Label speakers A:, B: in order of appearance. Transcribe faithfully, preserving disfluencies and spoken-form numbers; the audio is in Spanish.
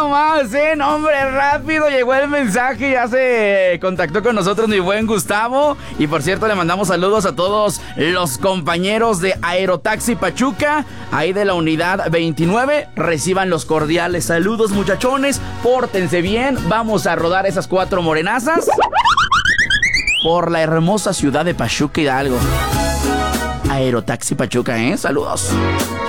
A: nomás, ¿eh? No, hombre, rápido llegó el mensaje. Ya se contactó con nosotros mi buen Gustavo. Y por cierto, le mandamos saludos a todos los compañeros de Aerotaxi Pachuca, ahí de la unidad veintinueve. Reciban los cordiales saludos, muchachones. Pórtense bien. Vamos a rodar esas cuatro morenazas por la hermosa ciudad de Pachuca Hidalgo. Aerotaxi Pachuca, ¿eh? Saludos.